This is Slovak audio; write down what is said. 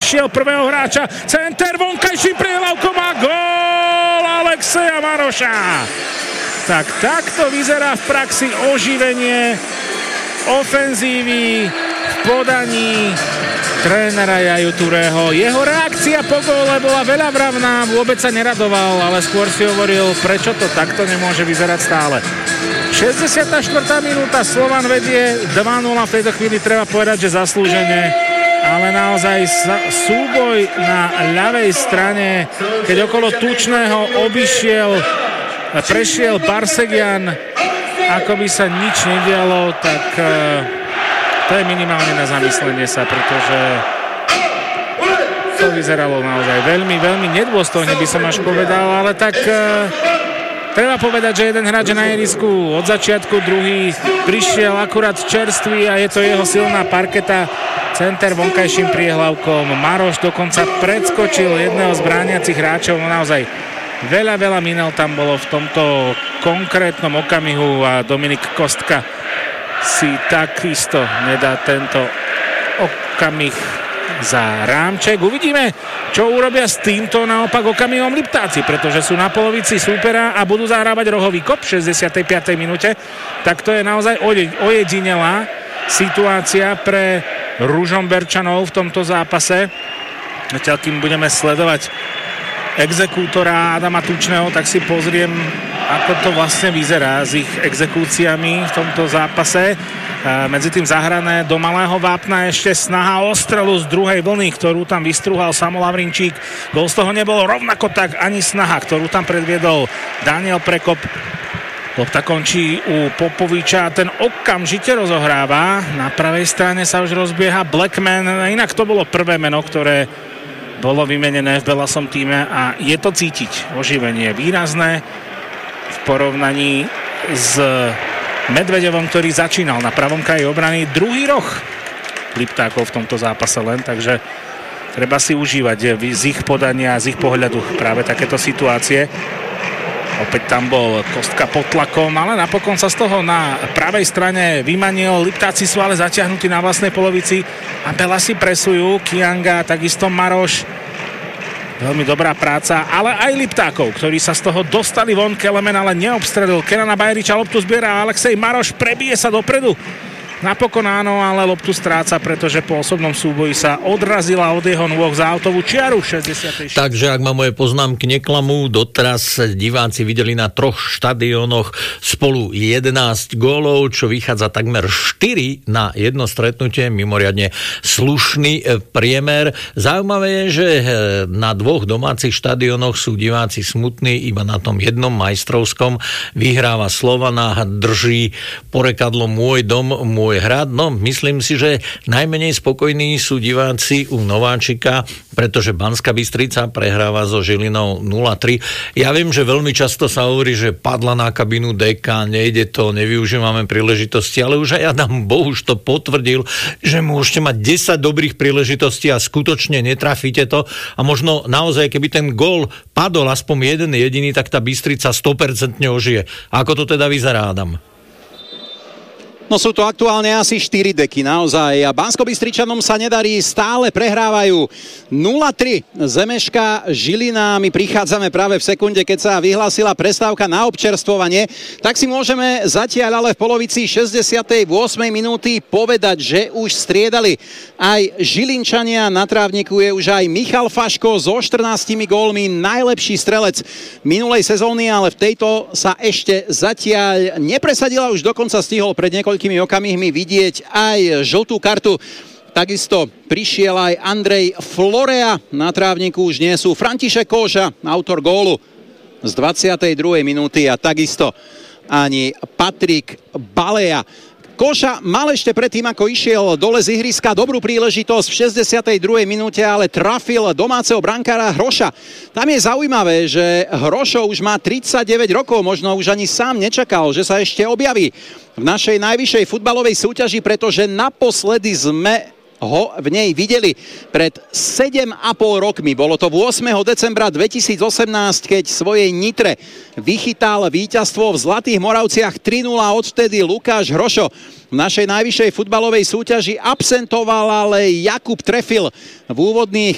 našiel prvého hráča, center vonkajším prihlavkom a gól Alexeja Maroša. Tak takto vyzerá v praxi oživenie ofenzívy v podaní trénera Jaju Tureho. Jeho reakcia po góle bola veľavravná, vôbec sa neradoval, ale skôr si hovoril, prečo to takto nemôže vyzerať stále. 64. minúta, Slovan vedie 2-0, v tejto chvíli treba povedať, že zaslúžene, ale naozaj súboj na ľavej strane, keď okolo Tučného prešiel Barsegian, ako by sa nič nedialo, tak to je minimálne na zamyslenie sa, pretože to vyzeralo naozaj veľmi, veľmi nedôstojne, by som až povedal, ale tak treba povedať, že jeden hráč je na ihrisku od začiatku, druhý prišiel akurát čerstvý a je to jeho silná parketa, center vonkajším priehlavkom. Maroš dokonca predskočil jedného z brániacich hráčov, no naozaj veľa minel tam bolo v tomto konkrétnom okamihu a Dominik Kostka si takisto nedá tento okamih za rámček. Uvidíme, čo urobia s týmto naopak okamihom Liptáci, pretože sú na polovici súpera a budú zahrávať rohový kop v 65. minúte. Tak to je naozaj ojedinelá situácia pre Ružomberčanov v tomto zápase. Zatiaľ, kým budeme sledovať exekútora Adama Tučného, tak si pozriem, ako to vlastne vyzerá s ich exekúciami v tomto zápase. Medzi tým zahrané do malého vápna ešte snaha o strelu z druhej vlny, ktorú tam vystrúhal Samo Lavrinčík. Gól z toho nebolo, rovnako tak ani snaha, ktorú tam predviedol Daniel Prekop. Lopta končí u Popoviča, ten okamžite rozohráva. Na pravej strane sa už rozbieha Blackman, inak to bolo prvé meno, ktoré bolo vymenené v Belasom týme a je to cítiť. Oživenie výrazné v porovnaní s Medvedevom, ktorý začínal na pravom kraji obrany. Druhý roh Liptákov v tomto zápase len, takže treba si užívať z ich podania, z ich pohľadu práve takéto situácie. Opäť tam bol Kostka pod tlakom, ale napokon sa z toho na pravej strane vymanil. Liptáci sú ale zatiahnutí na vlastnej polovici a Belasi presujú. Kianga, takisto Maroš. Veľmi dobrá práca, ale aj Liptákov, ktorí sa z toho dostali von. Kelemen ale neobstredil Kenana Bajriča, loptu zbiera Alexej Maroš, prebije sa dopredu. Napokon áno, ale loptu stráca, pretože po osobnom súboji sa odrazila od jeho nôh za autovú čiaru 66. Takže ak ma moje poznámky neklamú, doteraz diváci videli na 3 štadiónoch spolu 11 gólov, čo vychádza takmer 4 na jedno stretnutie, mimoriadne slušný priemer. Zaujímavé je, že na 2 domácich štadiónoch sú diváci smutní, iba na tom jednom majstrovskom vyhráva Slovana, drží porekadlo Môj dom, môj hrad. No, myslím si, že najmenej spokojní sú diváci u Nováčika, pretože Banská Bystrica prehráva so Žilinou 0-3. Ja viem, že veľmi často sa hovorí, že padla na kabinu DK, nejde to, nevyužívame príležitosti, ale už aj Adam Bohuš to potvrdil, že môžete mať 10 dobrých príležitostí a skutočne netrafíte to a možno naozaj, keby ten gól padol aspoň jeden jediný, tak tá Bystrica 100% ožije. Ako to teda vyzerá, Adam? No sú to aktuálne asi 4 deky, naozaj. A Banskobystričanom sa nedarí, stále prehrávajú 0-3. Zemeška Žilina, my prichádzame práve v sekunde, keď sa vyhlásila prestávka na občerstvovanie. Tak si môžeme zatiaľ ale v polovici 68. minúty povedať, že už striedali aj Žilinčania. Na trávniku je už aj Michal Faško so 14 gólmi, najlepší strelec minulej sezóny, ale v tejto sa ešte zatiaľ nepresadila. Už dokonca stihol pred niekoľkými okamihmi vidieť aj žltú kartu. Takisto prišiel aj Andrej Florea. Na trávniku už nie sú František Kóža, autor gólu z 22. minúty a takisto ani Patrik Baleja. Koša mal ešte predtým, ako išiel dole z ihriska, dobrú príležitosť v 62. minúte, ale trafil domáceho brankára Hroša. Tam je zaujímavé, že Hrošo už má 39 rokov, možno už ani sám nečakal, že sa ešte objaví v našej najvyššej futbalovej súťaži, pretože naposledy sme ho v nej videli pred 7,5 rokmi. Bolo to 8. decembra 2018, keď svojej Nitre vychytal víťazstvo v Zlatých Moravciach 3-0. Odvtedy Lukáš Hrošo v našej najvyššej futbalovej súťaži absentoval, ale Jakub trefil v úvodných